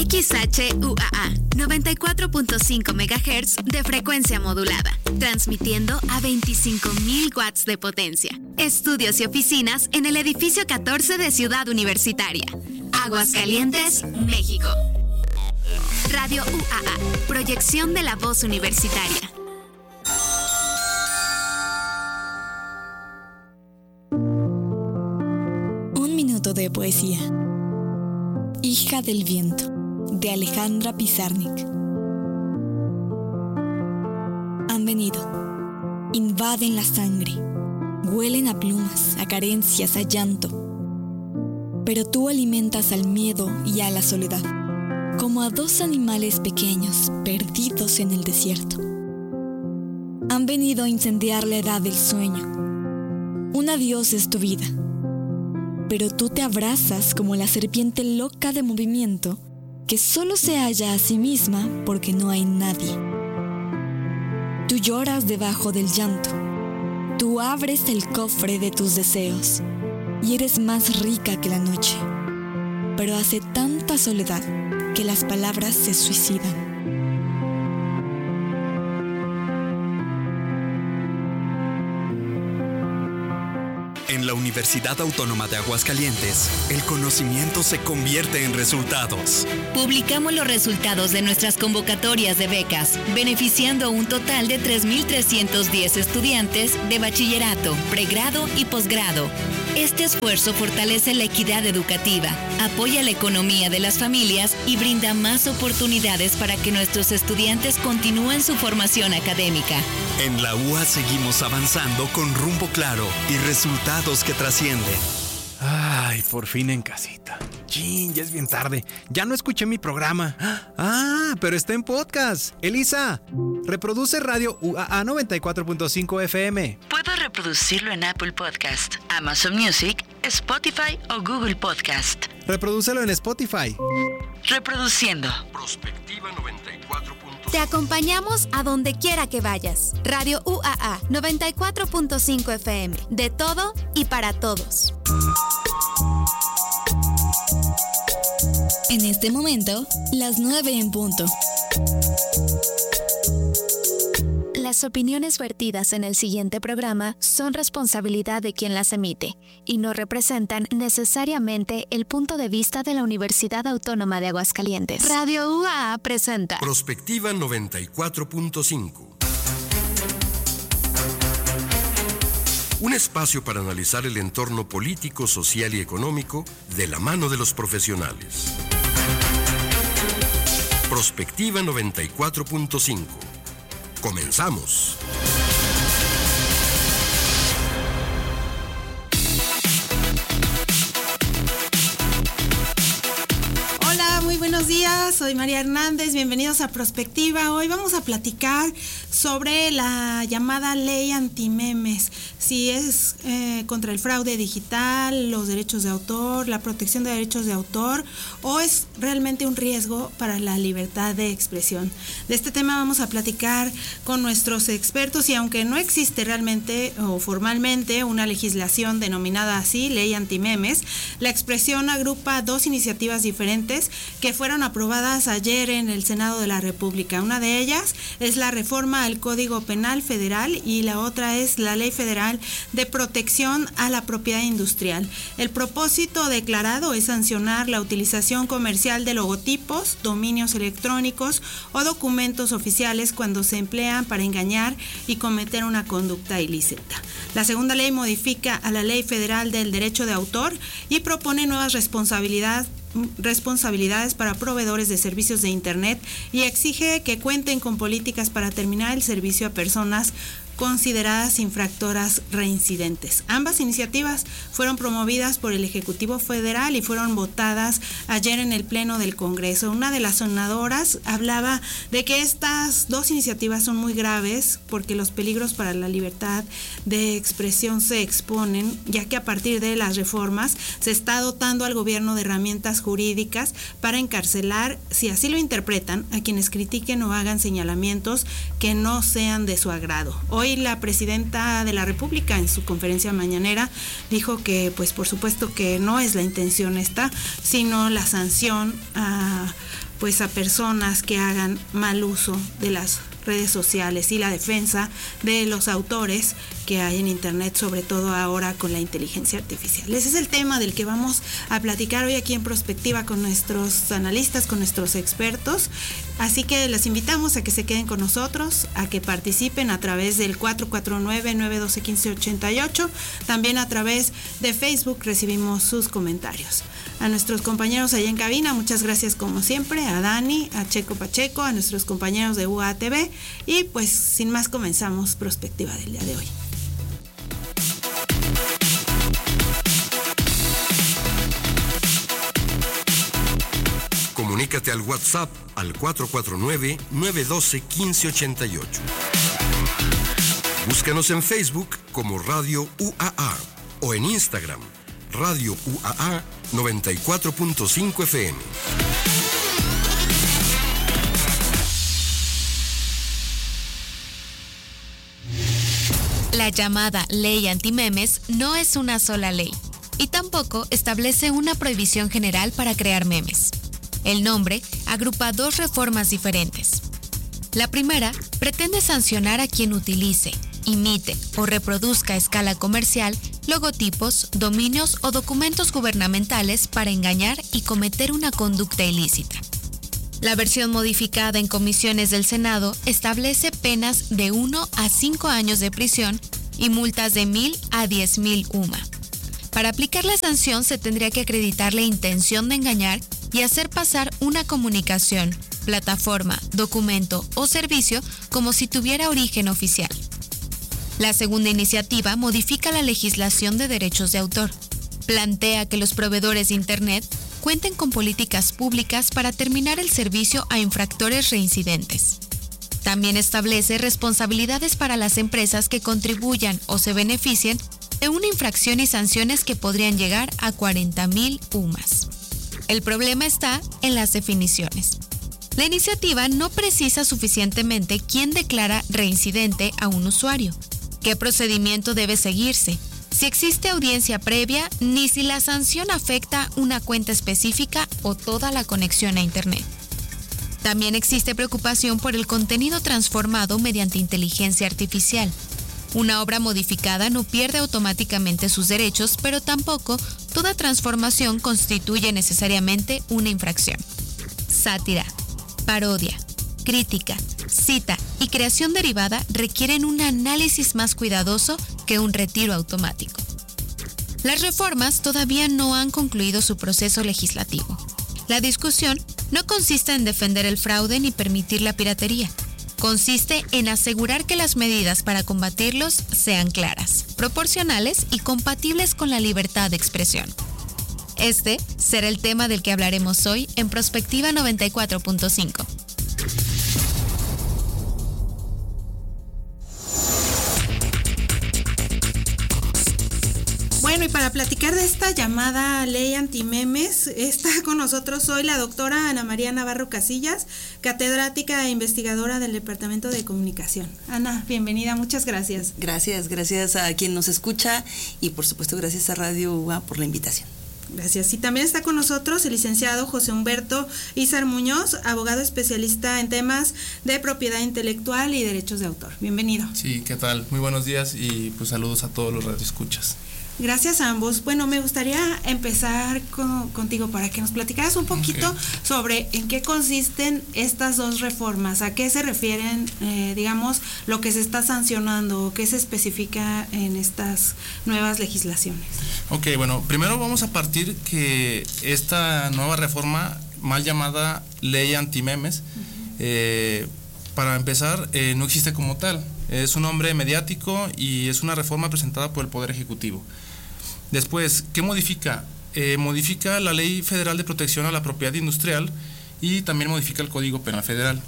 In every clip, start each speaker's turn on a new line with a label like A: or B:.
A: XHUAA 94.5 MHz de frecuencia modulada, transmitiendo a 25,000 watts de potencia. Estudios y oficinas en el edificio 14 de Ciudad Universitaria, Aguascalientes, México. Radio UAA, proyección de la voz universitaria.
B: Un minuto de poesía. Hija del viento, de Alejandra Pizarnik. Han venido, invaden la sangre, huelen a plumas, a carencias, a llanto. Pero tú alimentas al miedo y a la soledad, como a dos animales pequeños perdidos en el desierto. Han venido a incendiar la edad del sueño. Un adiós es tu vida, pero tú te abrazas como la serpiente loca de movimiento que solo se halla a sí misma porque no hay nadie. Tú lloras debajo del llanto. Tú abres el cofre de tus deseos y eres más rica que la noche, pero hace tanta soledad que las palabras se suicidan.
C: En la Universidad Autónoma de Aguascalientes, el conocimiento se convierte en resultados.
D: Publicamos los resultados de nuestras convocatorias de becas, beneficiando a un total de 3,310 estudiantes de bachillerato, pregrado y posgrado. Este esfuerzo fortalece la equidad educativa, apoya la economía de las familias y brinda más oportunidades para que nuestros estudiantes continúen su formación académica.
C: En la UA seguimos avanzando con rumbo claro y resultados que trascienden.
E: Ay, por fin en casita. Chin, ya es bien tarde. Ya no escuché mi programa. Ah, pero está en podcast. Elisa, reproduce Radio UAA 94.5 FM.
F: Puedo reproducirlo en Apple Podcast, Amazon Music, Spotify o Google Podcast.
E: Reprodúcelo en Spotify.
F: Reproduciendo.
G: Prospectiva 94.5.
A: Te acompañamos a donde quiera que vayas. Radio UAA 94.5 FM. De todo y para todos.
B: En este momento, las 9 en punto.
A: Las opiniones vertidas en el siguiente programa son responsabilidad de quien las emite y no representan necesariamente el punto de vista de la Universidad Autónoma de Aguascalientes. Radio UAA presenta
G: Prospectiva 94.5. Un espacio para analizar el entorno político, social y económico de la mano de los profesionales. Prospectiva 94.5. Comenzamos.
H: Hola, muy buenos días. Soy María Hernández. Bienvenidos a Prospectiva. Hoy vamos a platicar sobre la llamada ley antimemes. Si es contra el fraude digital, los derechos de autor, la protección de derechos de autor, o es realmente un riesgo para la libertad de expresión. De este tema vamos a platicar con nuestros expertos y aunque no existe realmente o formalmente una legislación denominada así, ley antimemes, la expresión agrupa dos iniciativas diferentes que fueron aprobadas ayer en el Senado de la República. Una de ellas es la reforma al Código Penal Federal y la otra es la Ley Federal de Protección a la Propiedad Industrial. El propósito declarado es sancionar la utilización comercial de logotipos, dominios electrónicos o documentos oficiales cuando se emplean para engañar y cometer una conducta ilícita. La segunda ley modifica a la Ley Federal del Derecho de Autor y propone nuevas responsabilidades para proveedores de servicios de Internet y exige que cuenten con políticas para terminar el servicio a personas consideradas infractoras reincidentes. Ambas iniciativas fueron promovidas por el Ejecutivo Federal y fueron votadas ayer en el Pleno del Congreso. Una de las senadoras hablaba de que estas dos iniciativas son muy graves porque los peligros para la libertad de expresión se exponen, ya que a partir de las reformas se está dotando al gobierno de herramientas jurídicas para encarcelar, si así lo interpretan, a quienes critiquen o hagan señalamientos que no sean de su agrado. Hoy la presidenta de la República en su conferencia mañanera dijo que pues por supuesto que no es la intención esta, sino la sanción pues a personas que hagan mal uso de las redes sociales y la defensa de los autores que hay en internet, sobre todo ahora con la inteligencia artificial. Ese es el tema del que vamos a platicar hoy aquí en Prospectiva con nuestros analistas, con nuestros expertos. Así que les invitamos a que se queden con nosotros, a que participen a través del 449-912-1588. También a través de Facebook recibimos sus comentarios. A nuestros compañeros allá en cabina, muchas gracias como siempre, a Dani, a Checo Pacheco, a nuestros compañeros de UATV, y pues sin más comenzamos Prospectiva del día de hoy.
G: Comunícate al WhatsApp al 449-912-1588. Búscanos en Facebook como Radio UAA o en Instagram, Radio UAA 94.5 FM.
A: La llamada ley antimemes no es una sola ley y tampoco establece una prohibición general para crear memes. El nombre agrupa dos reformas diferentes. La primera pretende sancionar a quien utilice, imite o reproduzca a escala comercial logotipos, dominios o documentos gubernamentales para engañar y cometer una conducta ilícita. La versión modificada en comisiones del Senado establece penas de 1 a 5 años de prisión y multas de 1,000 a 10,000 UMA. Para aplicar la sanción se tendría que acreditar la intención de engañar y hacer pasar una comunicación, plataforma, documento o servicio como si tuviera origen oficial. La segunda iniciativa modifica la legislación de derechos de autor. Plantea que los proveedores de Internet cuenten con políticas públicas para terminar el servicio a infractores reincidentes. También establece responsabilidades para las empresas que contribuyan o se beneficien de una infracción y sanciones que podrían llegar a 40,000 UMAS. El problema está en las definiciones. La iniciativa no precisa suficientemente quién declara reincidente a un usuario, qué procedimiento debe seguirse, si existe audiencia previa, ni si la sanción afecta una cuenta específica o toda la conexión a Internet. También existe preocupación por el contenido transformado mediante inteligencia artificial. Una obra modificada no pierde automáticamente sus derechos, pero tampoco toda transformación constituye necesariamente una infracción. Sátira, parodia, crítica, cita y creación derivada requieren un análisis más cuidadoso que un retiro automático. Las reformas todavía no han concluido su proceso legislativo. La discusión no consiste en defender el fraude ni permitir la piratería. Consiste en asegurar que las medidas para combatirlos sean claras, proporcionales y compatibles con la libertad de expresión. Este será el tema del que hablaremos hoy en Prospectiva 94.5.
H: Bueno, y para platicar de esta llamada ley antimemes, está con nosotros hoy la doctora Ana María Navarro Casillas, catedrática e investigadora del Departamento de Comunicación. Ana, bienvenida, muchas gracias.
I: Gracias a quien nos escucha y por supuesto gracias a Radio UA por la invitación.
H: Gracias. Y también está con nosotros el licenciado José Humberto Izar Muñoz, abogado especialista en temas de propiedad intelectual y derechos de autor. Bienvenido.
J: Sí, ¿qué tal? Muy buenos días y pues saludos a todos los radioescuchas.
H: Gracias a ambos. Bueno, me gustaría empezar contigo para que nos platicaras un poquito sobre en qué consisten estas dos reformas, a qué se refieren, digamos, lo que se está sancionando, qué se especifica en estas nuevas legislaciones.
J: Ok, bueno, primero vamos a partir que esta nueva reforma, mal llamada ley antimemes, para empezar, no existe como tal. Es un nombre mediático y es una reforma presentada por el Poder Ejecutivo. Después, ¿qué modifica? Modifica la Ley Federal de Protección a la Propiedad Industrial y también modifica el Código Penal Federal.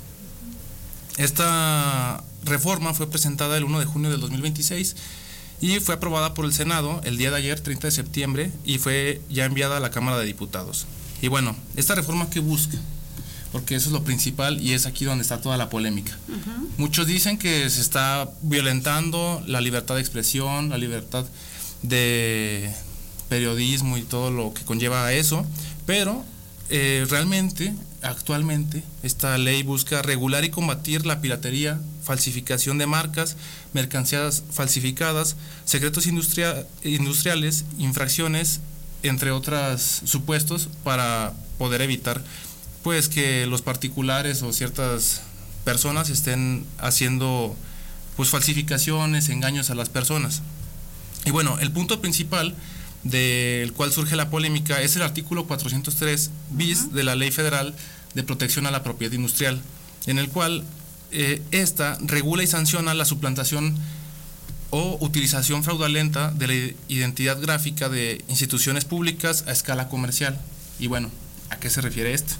J: Esta reforma fue presentada el 1 de junio del 2026 y fue aprobada por el Senado el día de ayer, 30 de septiembre, y fue ya enviada a la Cámara de Diputados. Y bueno, ¿esta reforma qué busca? Porque eso es lo principal y es aquí donde está toda la polémica. Muchos dicen que se está violentando la libertad de expresión, la libertad de periodismo y todo lo que conlleva a eso, pero realmente actualmente esta ley busca regular y combatir la piratería, falsificación de marcas, mercancías falsificadas, secretos industriales, infracciones, entre otros supuestos, para poder evitar pues que los particulares o ciertas personas estén haciendo pues falsificaciones, engaños a las personas. Y bueno, el punto principal del cual surge la polémica es el artículo 403 bis de la Ley Federal de Protección a la Propiedad Industrial, en el cual esta regula y sanciona la suplantación o utilización fraudulenta de la identidad gráfica de instituciones públicas a escala comercial. Y bueno, ¿a qué se refiere esto?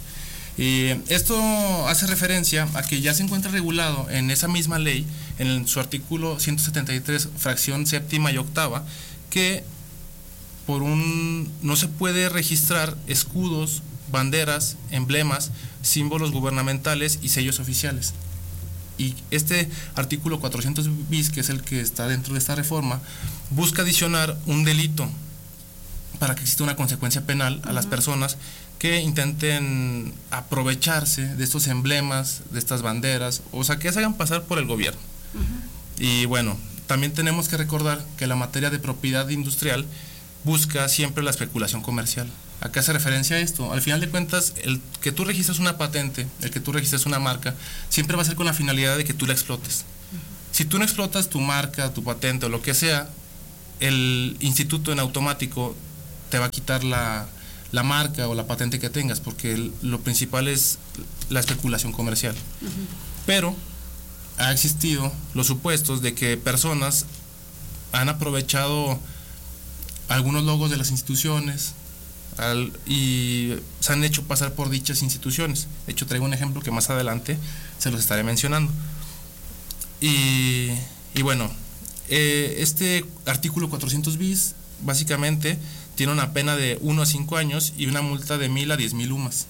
J: Esto hace referencia a que ya se encuentra regulado en esa misma ley, en su artículo 173, fracción séptima y octava, que no se puede registrar escudos, banderas, emblemas, símbolos gubernamentales y sellos oficiales. Y este artículo 400 bis, que es el que está dentro de esta reforma, busca adicionar un delito para que exista una consecuencia penal a las personas que intenten aprovecharse de estos emblemas, de estas banderas, o sea, que se hagan pasar por el gobierno. Y bueno, también tenemos que recordar que la materia de propiedad industrial busca siempre la especulación comercial. ¿A qué hace referencia a esto? Al final de cuentas, el que tú registres una patente, el que tú registres una marca, siempre va a ser con la finalidad de que tú la explotes. Si tú no explotas tu marca, tu patente o lo que sea, el instituto en automático te va a quitar la marca o la patente que tengas, porque lo principal es la especulación comercial. Pero ha existido los supuestos de que personas han aprovechado algunos logos de las instituciones y se han hecho pasar por dichas instituciones. De hecho, traigo un ejemplo que más adelante se los estaré mencionando. Y bueno, este artículo 400 bis básicamente tiene una pena de 1 a 5 años y una multa de 1,000 a 10,000 UMAS.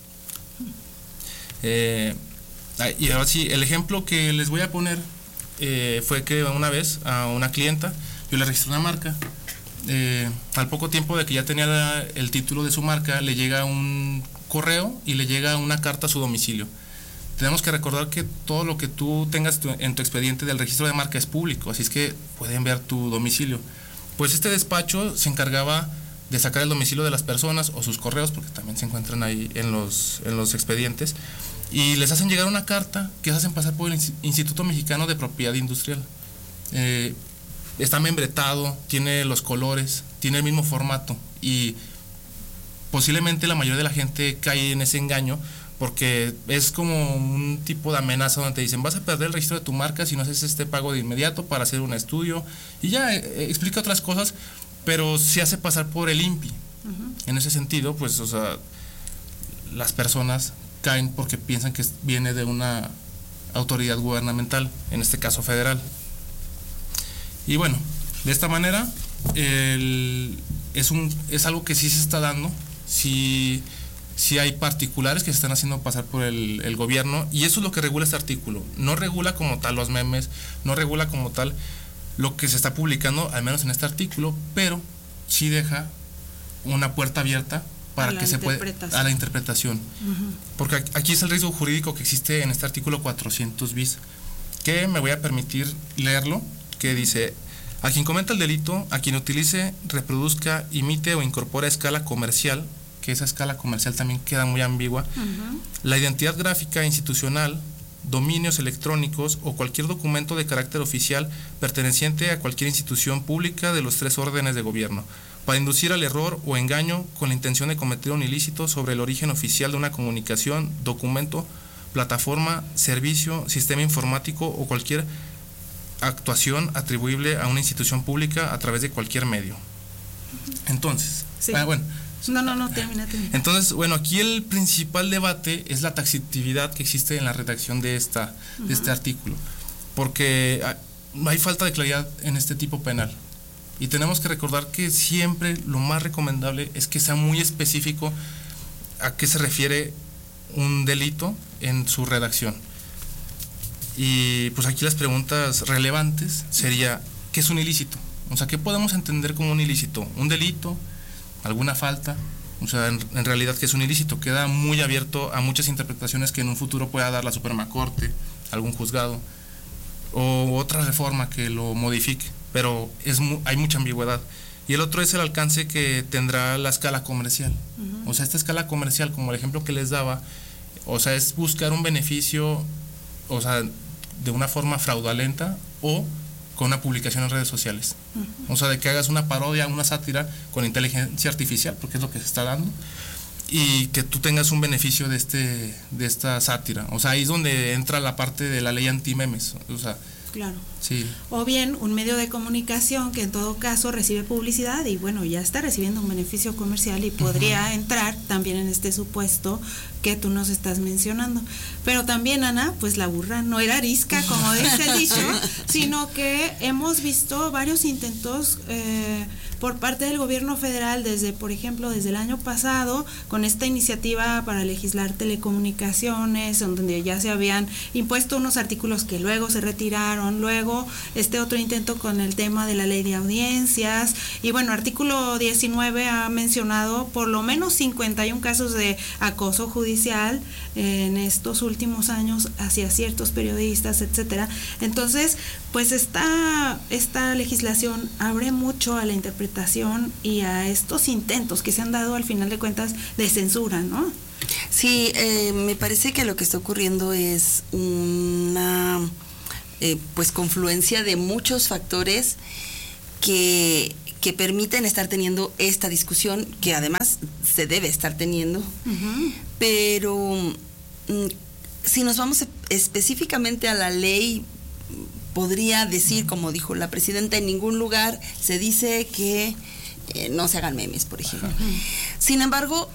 J: Y ahora sí, el ejemplo que les voy a poner fue que una vez a una clienta yo le registré una marca. Al poco tiempo de que ya tenía el título de su marca, le llega un correo y le llega una carta a su domicilio. Tenemos que recordar que todo lo que tú tengas en tu expediente del registro de marca es público, así es que pueden ver tu domicilio. Pues este despacho se encargaba de sacar el domicilio de las personas o sus correos, porque también se encuentran ahí en los expedientes, y les hacen llegar una carta que se hacen pasar por el Instituto Mexicano de Propiedad Industrial. Está membretado, tiene los colores, tiene el mismo formato, y posiblemente la mayoría de la gente cae en ese engaño porque es como un tipo de amenaza donde te dicen: vas a perder el registro de tu marca si no haces este pago de inmediato para hacer un estudio, y ya explica otras cosas, pero se hace pasar por el INPI. En ese sentido, pues, o sea, las personas caen porque piensan que viene de una autoridad gubernamental, en este caso federal. Y bueno, de esta manera es algo que sí se está dando. Sí hay particulares que se están haciendo pasar por el gobierno, y eso es lo que regula este artículo. No regula como tal los memes, no regula como tal lo que se está publicando, al menos en este artículo, pero sí deja una puerta abierta para que se pueda a la interpretación. Porque aquí es el riesgo jurídico que existe en este artículo 400 bis, que me voy a permitir leerlo, que dice: a quien cometa el delito, a quien utilice, reproduzca, imite o incorpore a escala comercial, que esa escala comercial también queda muy ambigua, la identidad gráfica institucional, dominios electrónicos o cualquier documento de carácter oficial perteneciente a cualquier institución pública de los 3 órdenes de gobierno, para inducir al error o engaño con la intención de cometer un ilícito sobre el origen oficial de una comunicación, documento, plataforma, servicio, sistema informático o cualquier actuación atribuible a una institución pública a través de cualquier medio. Entonces, bueno.
H: No, termina.
J: Entonces, bueno, aquí el principal debate es la taxatividad que existe en la redacción de este artículo, porque hay falta de claridad en este tipo penal. Y tenemos que recordar que siempre lo más recomendable es que sea muy específico a qué se refiere un delito en su redacción. Y pues aquí las preguntas relevantes sería: ¿qué es un ilícito? O sea, ¿qué podemos entender como un ilícito? ¿Un delito? ¿Alguna falta? O sea, en realidad que es un ilícito, queda muy abierto a muchas interpretaciones que en un futuro pueda dar la Suprema Corte, algún juzgado o otra reforma que lo modifique, pero hay mucha ambigüedad. Y el otro es el alcance que tendrá la escala comercial. O sea, esta escala comercial, como el ejemplo que les daba, o sea, es buscar un beneficio, o sea, de una forma fraudulenta o con una publicación en redes sociales. O sea, de que hagas una parodia, una sátira con inteligencia artificial, porque es lo que se está dando, y que tú tengas un beneficio de esta sátira. O sea, ahí es donde entra la parte de la ley anti-memes. O sea,
H: claro.
J: Sí.
H: O bien un medio de comunicación que en todo caso recibe publicidad y bueno, ya está recibiendo un beneficio comercial y podría entrar también en este supuesto que tú nos estás mencionando. Pero también, Ana, pues la burra no era arisca, como dice el dicho, sino que hemos visto varios intentos por parte del gobierno federal por ejemplo, desde el año pasado, con esta iniciativa para legislar telecomunicaciones, donde ya se habían impuesto unos artículos que luego se retiraron, luego otro intento con el tema de la ley de audiencias, y bueno, artículo 19 ha mencionado por lo menos 51 casos de acoso judicial en estos últimos años hacia ciertos periodistas, etcétera. Entonces, pues esta legislación abre mucho a la interpretación y a estos intentos que se han dado al final de cuentas de censura, ¿no?
I: Sí, me parece que lo que está ocurriendo es una pues confluencia de muchos factores que permiten estar teniendo esta discusión, que además se debe estar teniendo. Pero si nos vamos específicamente a la ley, podría decir, como dijo la presidenta, en ningún lugar se dice que no se hagan memes, por ejemplo. Sin embargo,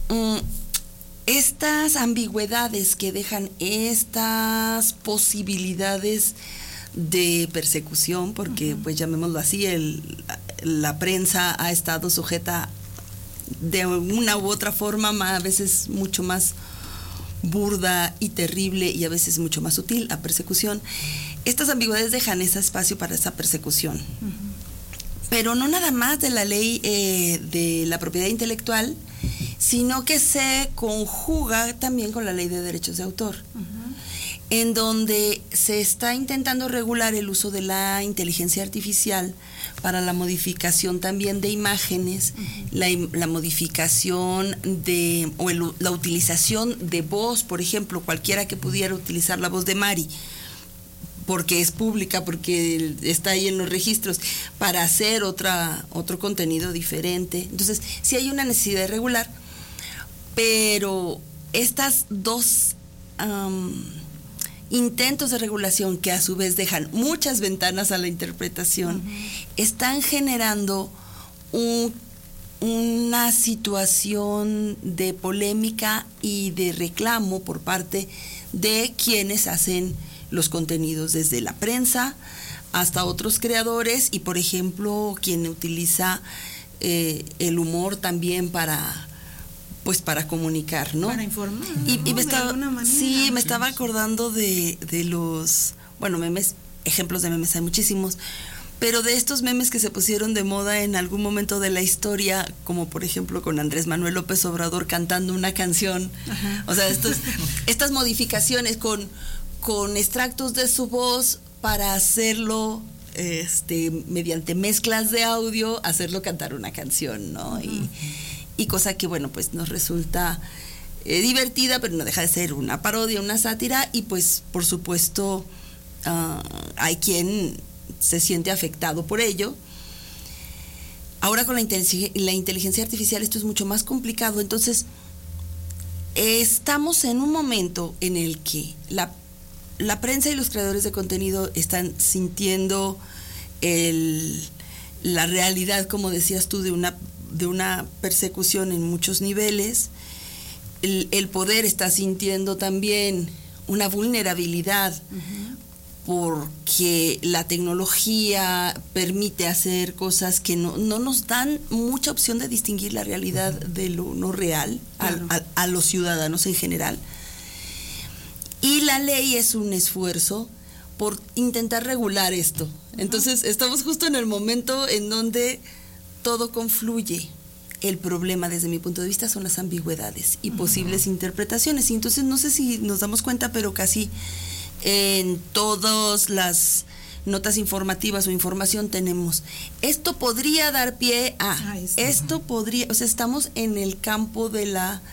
I: estas ambigüedades que dejan estas posibilidades de persecución, porque pues llamémoslo así, la prensa ha estado sujeta de una u otra forma, a veces mucho más burda y terrible y a veces mucho más sutil, a persecución. Estas ambigüedades dejan ese espacio para esa persecución. Pero no nada más de la ley de la propiedad intelectual, sino que se conjuga también con la ley de derechos de autor, en donde se está intentando regular el uso de la inteligencia artificial para la modificación también de imágenes, la modificación la utilización de voz, por ejemplo, cualquiera que pudiera utilizar la voz de Mari, porque es pública, porque está ahí en los registros, para hacer otro contenido diferente. Entonces, sí hay una necesidad de regular, pero estas dos intentos de regulación, que a su vez dejan muchas ventanas a la interpretación, están generando una situación de polémica y de reclamo por parte de quienes hacen los contenidos, desde la prensa hasta otros creadores, y por ejemplo quien utiliza el humor también para comunicar, ¿no?
H: Para informar,
I: y
H: ¿no?
I: me
H: estaba
I: estaba acordando de los memes, ejemplos de memes hay muchísimos, pero de estos memes que se pusieron de moda en algún momento de la historia, como por ejemplo con Andrés Manuel López Obrador cantando una canción. O sea, estas modificaciones con extractos de su voz para hacerlo mediante mezclas de audio, hacerlo cantar una canción, ¿no? Y cosa que, bueno, pues nos resulta divertida, pero no deja de ser una parodia, una sátira, y pues por supuesto hay quien se siente afectado por ello. Ahora con la inteligencia artificial esto es mucho más complicado. Entonces estamos en un momento en el que la prensa y los creadores de contenido están sintiendo la realidad, como decías tú, de una persecución en muchos niveles. El poder está sintiendo también una vulnerabilidad, porque la tecnología permite hacer cosas que no nos dan mucha opción de distinguir la realidad de lo no real, claro, a los ciudadanos en general. Y la ley es un esfuerzo por intentar regular esto. Entonces estamos justo en el momento en donde todo confluye. el problema desde mi punto de vista son las ambigüedades y posibles interpretaciones. Y entonces no sé si nos damos cuenta, pero casi en todas las notas informativas o información tenemos, esto podría dar pie a, esto podría, o sea, estamos en el campo de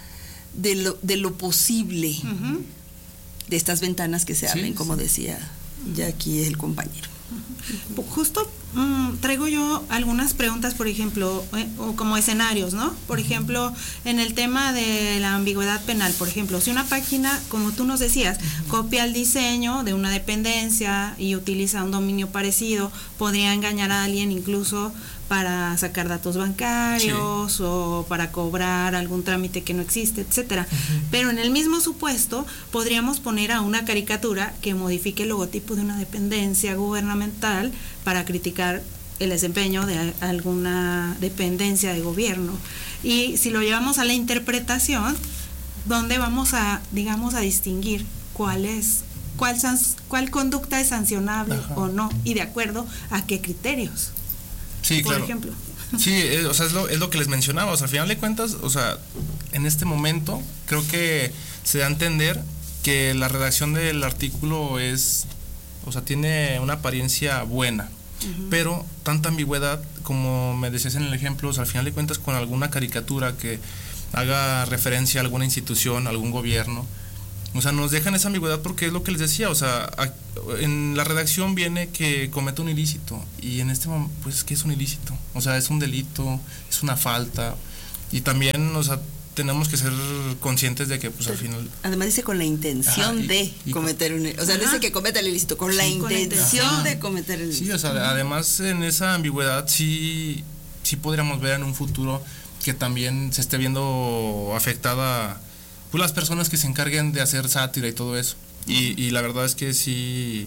I: lo posible, de estas ventanas que se abren, como decía ya aquí el compañero.
H: Justo traigo yo algunas preguntas, por ejemplo, o como escenarios, ¿no? Por ejemplo, en el tema de la ambigüedad penal, por ejemplo, si una página, como tú nos decías, copia el diseño de una dependencia y utiliza un dominio parecido, podría engañar a alguien incluso para sacar datos bancarios o para cobrar algún trámite que no existe, etcétera. Pero en el mismo supuesto podríamos poner a una caricatura que modifique el logotipo de una dependencia gubernamental para criticar el desempeño de alguna dependencia de gobierno. Y si lo llevamos a la interpretación, ¿dónde vamos a, digamos, a distinguir cuál conducta es sancionable o no? Y de acuerdo a qué criterios.
J: Sí,
H: por
J: claro.
H: ejemplo.
J: Sí, o sea, es lo que les mencionaba. O sea, al final de cuentas, o sea, en este momento creo que se da a entender que la redacción del artículo es, o sea, tiene una apariencia buena, pero tanta ambigüedad, como me decías en el ejemplo, o sea, al final de cuentas con alguna caricatura que haga referencia a alguna institución, a algún gobierno, o sea, nos dejan esa ambigüedad porque es lo que les decía, o sea, en la redacción viene que cometa un ilícito y en este momento, pues, ¿qué es un ilícito? O sea, es un delito, es una falta y también, o sea, tenemos que ser conscientes de que, pues, al final...
I: Además dice con la intención de cometer un... O sea, no dice que cometa el ilícito, con la intención de cometer el ilícito.
J: Sí, o sea, además en esa ambigüedad sí podríamos ver en un futuro que también se esté viendo afectada... pues las personas que se encarguen de hacer sátira y todo eso. Y la verdad es que sí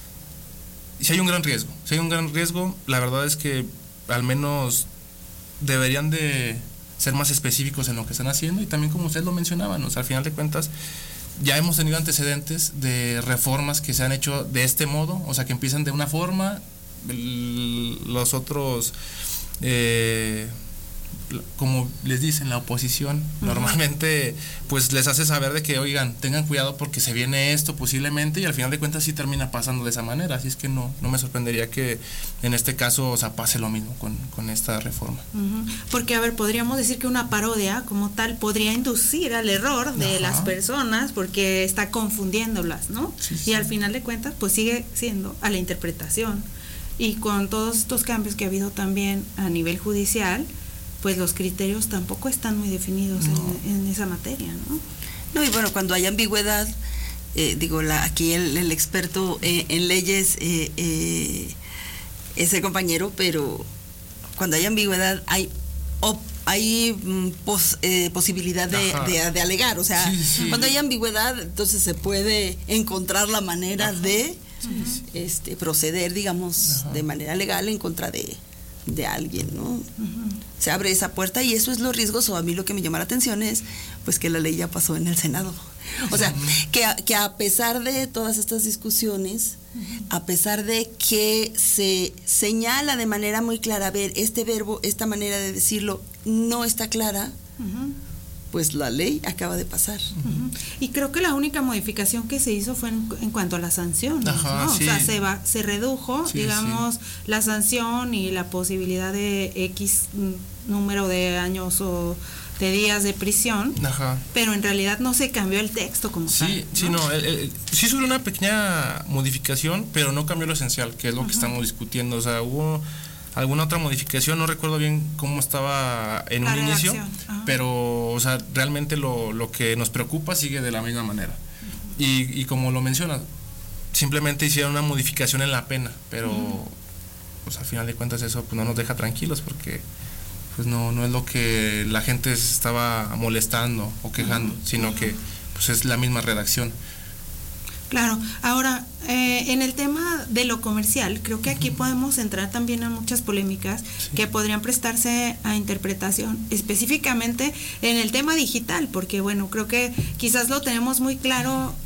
J: hay un gran riesgo. Sí hay un gran riesgo. La verdad es que al menos deberían de ser más específicos en lo que están haciendo y también como ustedes lo mencionaban, o sea, al final de cuentas ya hemos tenido antecedentes de reformas que se han hecho de este modo, o sea, que empiezan de una forma, los otros... como les dicen, la oposición normalmente pues les hace saber de que, oigan, tengan cuidado porque se viene esto posiblemente, y al final de cuentas sí termina pasando de esa manera, así es que no me sorprendería que en este caso, o sea, pase lo mismo con esta reforma.
H: Porque, a ver, podríamos decir que una parodia como tal podría inducir al error de las personas porque está confundiéndolas, ¿no? Y al final de cuentas pues sigue siendo a la interpretación, y con todos estos cambios que ha habido también a nivel judicial, pues los criterios tampoco están muy definidos en esa materia, ¿no?
I: No, y bueno, cuando hay ambigüedad, aquí el experto en leyes es el compañero, pero cuando hay ambigüedad hay posibilidad de alegar, o sea, cuando hay ambigüedad, entonces se puede encontrar la manera de proceder, digamos, de manera legal en contra de alguien, ¿no? Se abre esa puerta y eso es lo riesgoso. A mí lo que me llama la atención es pues que la ley ya pasó en el Senado. O sea, que a pesar de todas estas discusiones, a pesar de que se señala de manera muy clara, a ver, este verbo, esta manera de decirlo no está clara, pues la ley acaba de pasar.
H: Y creo que la única modificación que se hizo fue en cuanto a la sanción, ¿no? O sea, se redujo, digamos, la sanción y la posibilidad de X número de años o de días de prisión, pero en realidad no se cambió el texto como tal, ¿no?
J: Sí hubo una pequeña modificación, pero no cambió lo esencial, que es lo que estamos discutiendo. O sea, hubo alguna otra modificación, no recuerdo bien cómo estaba en un inicio, pero, o sea, realmente lo que nos preocupa sigue de la misma manera. Y como lo mencionas, simplemente hicieron una modificación en la pena, pero pues al final de cuentas eso pues no nos deja tranquilos porque pues no es lo que la gente se estaba molestando o quejando, sino que pues es la misma redacción.
H: Claro, ahora en el tema de lo comercial, creo que aquí podemos entrar también a muchas polémicas que podrían prestarse a interpretación, específicamente en el tema digital, porque bueno, creo que quizás lo tenemos muy claro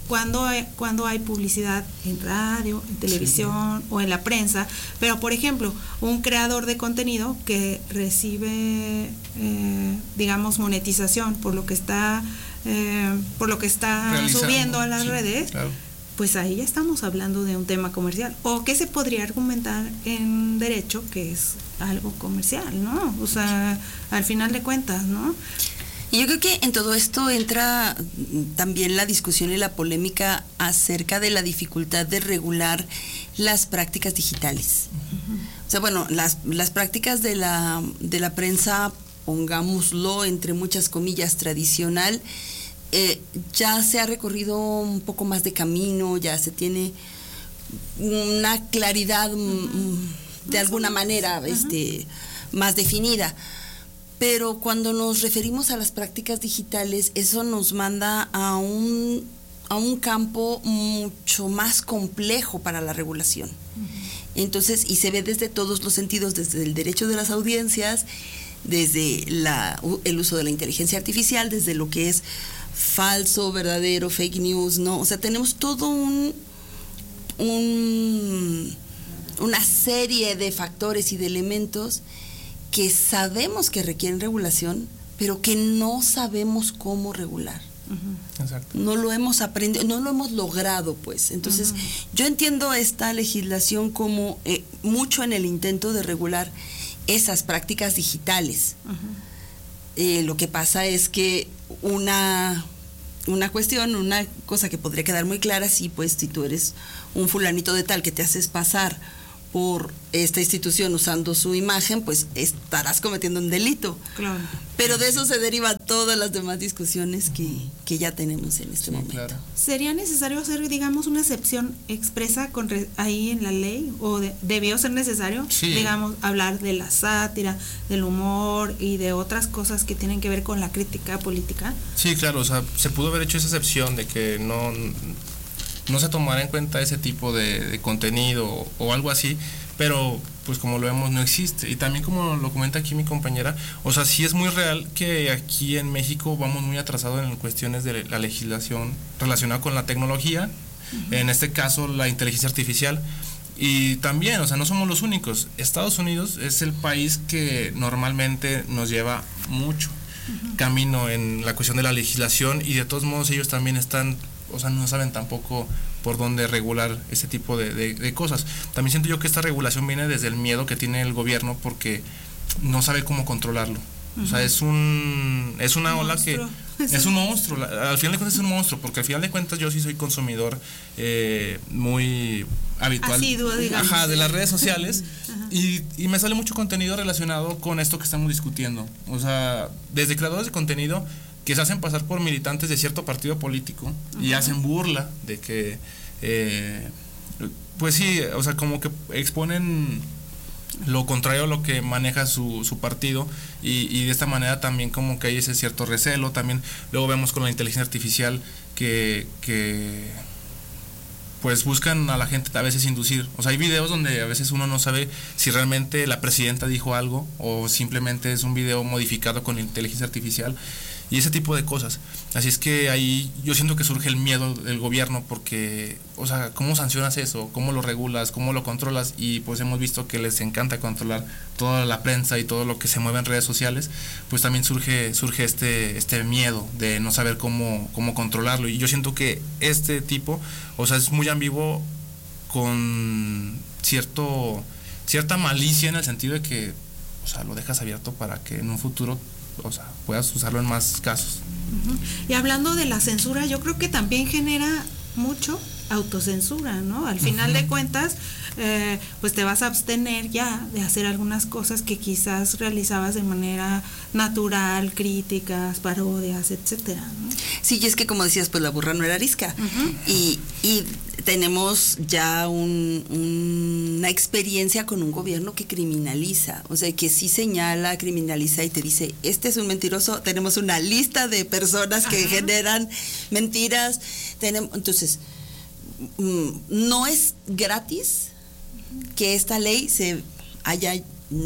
H: cuando hay publicidad en radio, en televisión o en la prensa, pero por ejemplo, un creador de contenido que recibe, digamos, monetización por lo que está subiendo a las redes, claro. Pues ahí ya estamos hablando de un tema comercial. ¿O qué se podría argumentar en derecho que es algo comercial, ¿no? O sea, al final de cuentas, ¿no?
I: Y yo creo que en todo esto entra también la discusión y la polémica acerca de la dificultad de regular las prácticas digitales. Uh-huh. O sea, bueno, las prácticas de la prensa, pongámoslo entre muchas comillas, tradicional, ya se ha recorrido un poco más de camino, ya se tiene una claridad de alguna manera más definida. Pero cuando nos referimos a las prácticas digitales, eso nos manda a un campo mucho más complejo para la regulación. Entonces, y se ve desde todos los sentidos, desde el derecho de las audiencias, desde el uso de la inteligencia artificial, desde lo que es falso, verdadero, fake news, ¿no? O sea, tenemos todo una serie de factores y de elementos que sabemos que requieren regulación, pero que no sabemos cómo regular. Uh-huh. Exacto. No lo hemos aprendido, no lo hemos logrado, pues. Entonces, yo entiendo esta legislación como mucho en el intento de regular esas prácticas digitales. Uh-huh. Lo que pasa es que una cosa que podría quedar muy clara, sí, pues si tú eres un fulanito de tal que te haces pasar por esta institución usando su imagen, pues estarás cometiendo un delito. Claro. Pero de eso se derivan todas las demás discusiones que ya tenemos en este momento. Claro.
H: ¿Sería necesario hacer, digamos, una excepción expresa ahí en la ley? ¿O debió ser necesario, digamos, hablar de la sátira, del humor y de otras cosas que tienen que ver con la crítica política?
J: Sí, claro, o sea, se pudo haber hecho esa excepción de que no se tomara en cuenta ese tipo de contenido o algo así, pero pues como lo vemos no existe. Y también como lo comenta aquí mi compañera, o sea, sí es muy real que aquí en México vamos muy atrasados en cuestiones de la legislación relacionada con la tecnología, uh-huh. En este caso la inteligencia artificial. Y también, o sea, no somos los únicos. Estados Unidos es el país que normalmente nos lleva mucho uh-huh. camino en la cuestión de la legislación, y de todos modos ellos también están, o sea, no saben tampoco por dónde regular ese tipo de cosas. También siento yo que esta regulación viene desde el miedo que tiene el gobierno porque no sabe cómo controlarlo. Uh-huh. O sea, es una ola que es un monstruo. Al final de cuentas es un monstruo, porque al final de cuentas yo sí soy consumidor muy habitual.
H: Asiduo, digamos.
J: Ajá, de las redes sociales. Uh-huh. y me sale mucho contenido relacionado con esto que estamos discutiendo. O sea, desde creadores de contenido que se hacen pasar por militantes de cierto partido político uh-huh. y hacen burla de que pues sí, o sea, como que exponen lo contrario a lo que maneja su partido, y de esta manera también como que hay ese cierto recelo. También luego vemos con la inteligencia artificial que pues buscan a la gente a veces inducir. O sea, hay videos donde a veces uno no sabe si realmente la presidenta dijo algo o simplemente es un video modificado con inteligencia artificial y ese tipo de cosas. Así es que ahí yo siento que surge el miedo del gobierno porque, o sea, ¿cómo sancionas eso? ¿Cómo lo regulas? ¿Cómo lo controlas? Y pues hemos visto que les encanta controlar toda la prensa y todo lo que se mueve en redes sociales, pues también surge este miedo de no saber cómo controlarlo. Y yo siento que este tipo, o sea, es muy ambiguo con cierta malicia en el sentido de que, o sea, lo dejas abierto para que en un futuro, o sea, puedas usarlo en más casos.
H: Uh-huh. Y hablando de la censura, yo creo que también genera mucho autocensura, ¿no? Al final uh-huh. de cuentas, pues te vas a abstener ya de hacer algunas cosas que quizás realizabas de manera natural, críticas, parodias, etcétera, ¿no?
I: Sí, y es que como decías, pues la burra no era arisca. Uh-huh. Y tenemos ya una experiencia con un gobierno que criminaliza, o sea, que sí señala, criminaliza y te dice, este es un mentiroso. Tenemos una lista de personas que uh-huh. generan mentiras. Entonces, no es gratis que esta ley se haya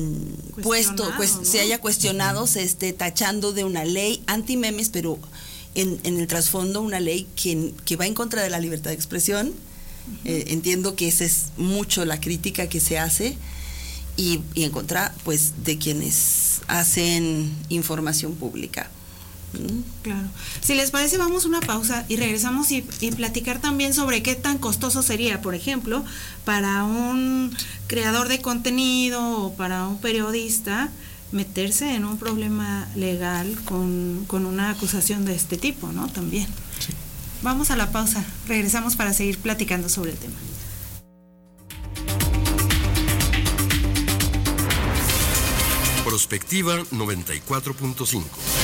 I: puesto, pues, ¿no? Se haya cuestionado, se esté tachando de una ley anti-memes, pero en el trasfondo una ley que va en contra de la libertad de expresión. Entiendo que esa es mucho la crítica que se hace y en contra pues de quienes hacen información pública.
H: Claro. Si les parece, vamos a una pausa y regresamos y platicar también sobre qué tan costoso sería, por ejemplo, para un creador de contenido o para un periodista meterse en un problema legal con una acusación de este tipo, ¿no? También. Sí. Vamos a la pausa, regresamos para seguir platicando sobre el tema.
G: Prospectiva 94.5.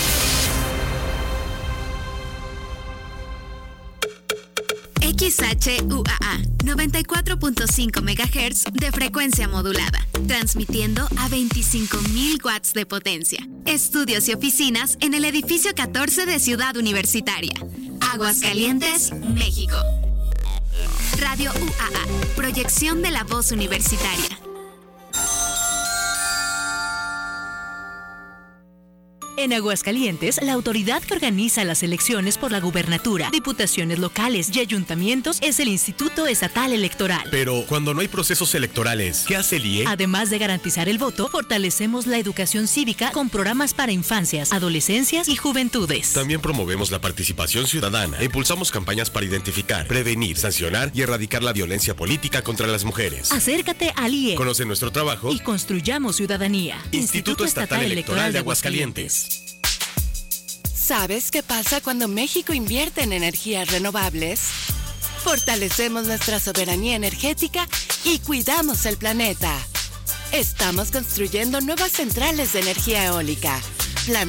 A: XHUAA 94.5 MHz de frecuencia modulada, transmitiendo a 25.000 watts de potencia. Estudios y oficinas en el edificio 14 de Ciudad Universitaria. Aguascalientes, México. Radio UAA, proyección de la voz universitaria.
D: En Aguascalientes, la autoridad que organiza las elecciones por la gubernatura, diputaciones locales y ayuntamientos es el Instituto Estatal Electoral.
K: Pero cuando no hay procesos electorales, ¿qué hace el IE?
D: Además de garantizar el voto, fortalecemos la educación cívica con programas para infancias, adolescencias y juventudes.
K: También promovemos la participación ciudadana e impulsamos campañas para identificar, prevenir, sancionar y erradicar la violencia política contra las mujeres.
D: Acércate al IE.
K: Conoce nuestro trabajo
D: y construyamos ciudadanía.
K: Instituto Estatal Electoral de Aguascalientes.
L: ¿Sabes qué pasa cuando México invierte en energías renovables? Fortalecemos nuestra soberanía energética y cuidamos el planeta. Estamos construyendo nuevas centrales de energía eólica,